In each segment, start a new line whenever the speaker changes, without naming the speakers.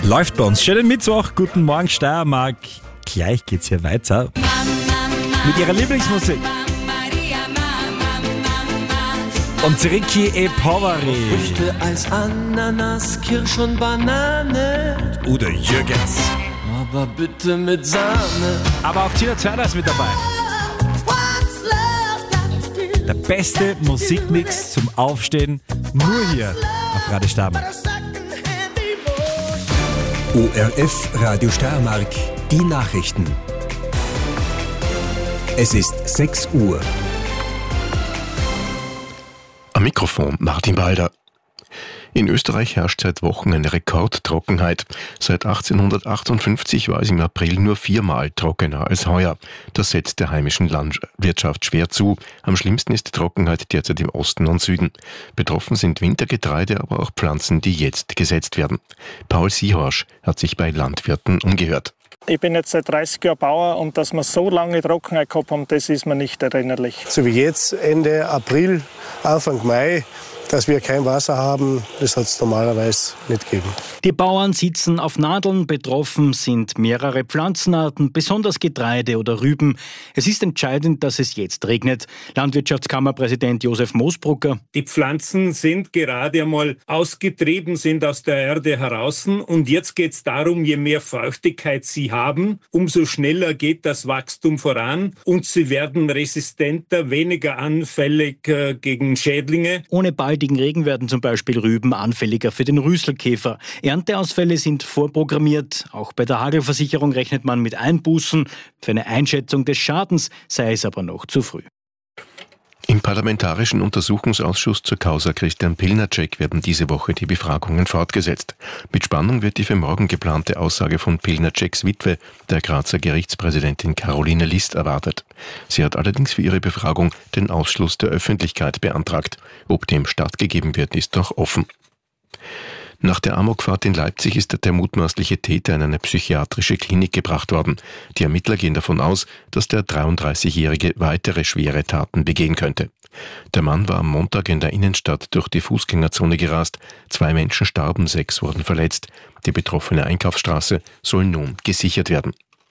Läuft bei uns. Schönen Mittwoch, guten Morgen Steiermark. Gleich geht's hier weiter mit ihrer Lieblingsmusik. Und Ricky E. Poveri.
Früchte als Ananas, Kirsch und Banane.
Und Udo Jürgens.
Aber bitte mit Sahne.
Aber auch Tina Turner ist mit dabei. Der beste Musikmix zum Aufstehen, nur hier auf Radio Steiermark.
ORF Radio Steiermark, die Nachrichten. Es ist 6 Uhr.
Am Mikrofon Martin Balder. In Österreich herrscht seit Wochen eine Rekordtrockenheit. Seit 1858 war es im April nur 4-mal trockener als heuer. Das setzt der heimischen Landwirtschaft schwer zu. Am schlimmsten ist die Trockenheit derzeit im Osten und Süden. Betroffen sind Wintergetreide, aber auch Pflanzen, die jetzt gesetzt werden. Paul Siehorsch hat sich bei Landwirten umgehört.
Ich bin jetzt seit 30 Jahren Bauer und dass wir so lange Trockenheit gehabt haben, das ist mir nicht erinnerlich.
So wie jetzt, Ende April, Anfang Mai, dass wir kein Wasser haben, das hat es normalerweise nicht gegeben.
Die Bauern sitzen auf Nadeln, betroffen sind mehrere Pflanzenarten, besonders Getreide oder Rüben. Es ist entscheidend, dass es jetzt regnet. Landwirtschaftskammerpräsident Josef Moosbrucker.
Die Pflanzen sind gerade einmal ausgetrieben, sind aus der Erde heraus. Und jetzt geht es darum, je mehr Feuchtigkeit sie haben, umso schneller geht das Wachstum voran und sie werden resistenter, weniger anfällig gegen Schädlinge.
Ohne baldigen Regen werden zum Beispiel Rüben anfälliger für den Rüsselkäfer. Ernteausfälle sind vorprogrammiert. Auch bei der Hagelversicherung rechnet man mit Einbußen. Für eine Einschätzung des Schadens sei es aber noch zu früh.
Im Parlamentarischen Untersuchungsausschuss zur Causa Christian Pilnacek werden diese Woche die Befragungen fortgesetzt. Mit Spannung wird die für morgen geplante Aussage von Pilnaceks Witwe, der Grazer Gerichtspräsidentin Caroline List, erwartet. Sie hat allerdings für ihre Befragung den Ausschluss der Öffentlichkeit beantragt. Ob dem stattgegeben wird, ist noch offen. Nach der Amokfahrt in Leipzig ist der mutmaßliche Täter in eine psychiatrische Klinik gebracht worden. Die Ermittler gehen davon aus, dass der 33-Jährige weitere schwere Taten begehen könnte. Der Mann war am Montag in der Innenstadt durch die Fußgängerzone gerast. 2 Menschen starben, 6 wurden verletzt. Die betroffene Einkaufsstraße soll nun gesichert werden.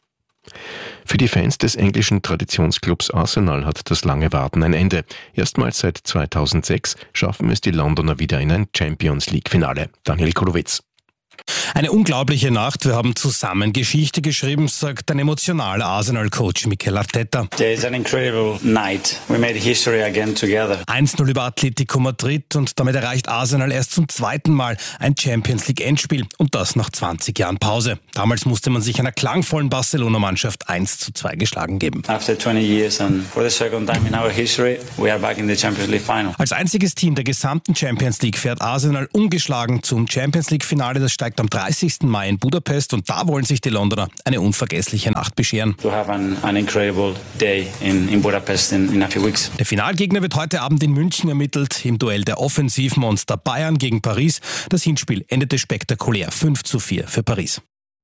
Für die Fans des englischen Traditionsclubs Arsenal hat das lange Warten ein Ende. Erstmals seit 2006 schaffen es die Londoner wieder in ein Champions-League-Finale. Daniel Kolowitz.
Eine unglaubliche Nacht. Wir haben zusammen Geschichte geschrieben, sagt ein emotionaler Arsenal-Coach Mikel Arteta.
It's an incredible night. We made history again together.
1-0 über Atletico Madrid und damit erreicht Arsenal erst zum 2. Mal ein Champions-League-Endspiel und das nach 20 Jahren Pause. Damals musste man sich einer klangvollen Barcelona-Mannschaft 1:2 geschlagen geben.
After 20 years and for the second time in our history, we are back in the Champions League final.
Als einziges Team der gesamten Champions League fährt Arsenal ungeschlagen zum Champions League-Finale. Das steigt am 30. Mai in Budapest und da wollen sich die Londoner eine unvergessliche Nacht bescheren.
To have an incredible day in Budapest in a few weeks.
Der Finalgegner wird heute Abend in München ermittelt, im Duell der Offensivmonster Bayern gegen Paris. Das Hinspiel endete spektakulär 5:4 für Paris.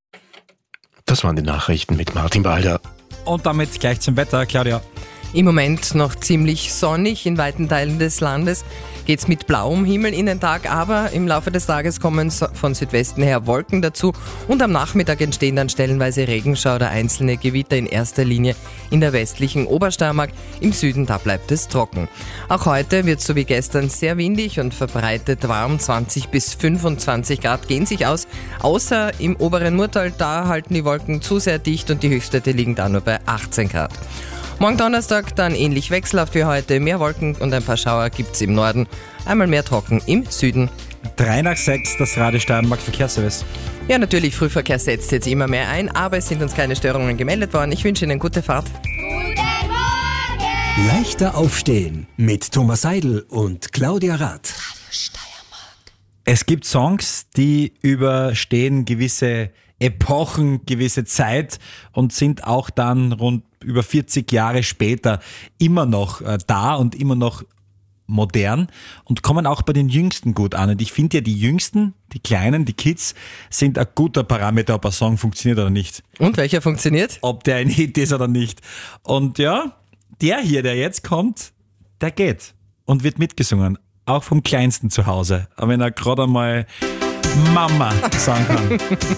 Das waren die Nachrichten mit Martin Balder.
Und damit gleich zum Wetter, Claudia.
Im Moment noch ziemlich sonnig. In weiten Teilen des Landes geht es mit blauem Himmel in den Tag, aber im Laufe des Tages kommen von Südwesten her Wolken dazu und am Nachmittag entstehen dann stellenweise Regenschauer oder einzelne Gewitter, in erster Linie in der westlichen Obersteiermark. Im Süden, da bleibt es trocken. Auch heute wird es so wie gestern sehr windig und verbreitet warm. 20 bis 25 Grad gehen sich aus, außer im oberen Murtal, da halten die Wolken zu sehr dicht und die Höchstwerte liegen da nur bei 18 Grad. Morgen Donnerstag dann ähnlich wechselhaft wie heute. Mehr Wolken und ein paar Schauer gibt's im Norden. Einmal mehr trocken im Süden.
3 nach 6, das Radio Steiermark Verkehrsservice.
Ja, natürlich, Frühverkehr setzt jetzt immer mehr ein, aber es sind uns keine Störungen gemeldet worden. Ich wünsche Ihnen gute Fahrt.
Guten Morgen! Leichter aufstehen mit Thomas Seidel und Claudia Rath.
Radio Steiermark. Es gibt Songs, die überstehen gewisse Epochen, gewisse Zeit und sind auch dann rund über 40 Jahre später immer noch da und immer noch modern und kommen auch bei den Jüngsten gut an. Und ich finde ja, die Jüngsten, die Kleinen, die Kids, sind ein guter Parameter, ob ein Song funktioniert oder nicht.
Und welcher funktioniert?
Ob der ein Hit ist oder nicht. Und ja, der hier, der jetzt kommt, der geht und wird mitgesungen. Auch vom Kleinsten zu Hause. Aber wenn er gerade einmal Mama sagen kann.